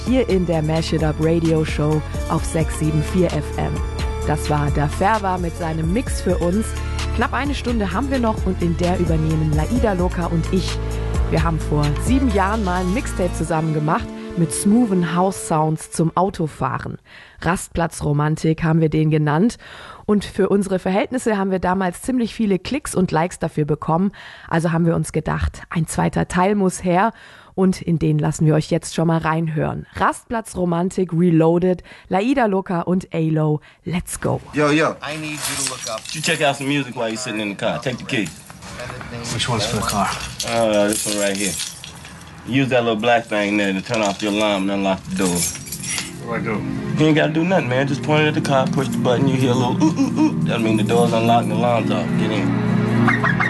hier in der Mash It Up Radio Show auf 674 FM. Das war Da Ferva mit seinem Mix für uns. Knapp eine Stunde haben wir noch und in der übernehmen Laida Loca und ich. Wir haben vor 7 Jahren mal ein Mixtape zusammen gemacht mit smoothen House-Sounds zum Autofahren. Rastplatzromantik haben wir den genannt. Und für unsere Verhältnisse haben wir damals ziemlich viele Klicks und Likes dafür bekommen. Also haben wir uns gedacht, ein zweiter Teil muss her. Und in den lassen wir euch jetzt schon mal reinhören. Rastplatzromantik Reloaded, Laida Loca und A-Lo. Let's go. Yo, I need you to look up. You check out some music while you're sitting in the car. Take the key. Which one's for the car? This one right here. Use that little black thing there to turn off the alarm and unlock the door. What do I do? You ain't gotta do nothing, man. Just point it at the car, push the button, you hear a little ooh, ooh, ooh. That means the door's unlocked and the alarm's off. Get in.